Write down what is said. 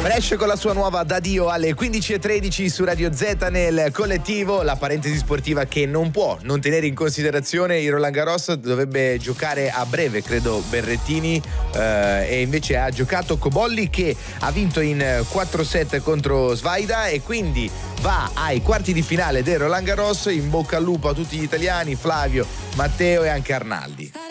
Brescia con la sua nuova D'addio alle 15:13 su Radio Z nel collettivo. La parentesi sportiva che non può non tenere in considerazione il Roland Garros. Dovrebbe giocare a breve, credo, Berrettini, e invece ha giocato Cobolli, che ha vinto in 4-7 contro Svaida e quindi va ai quarti di finale del Roland Garros. In bocca al lupo a tutti gli italiani, Flavio, Matteo e anche Arnaldi.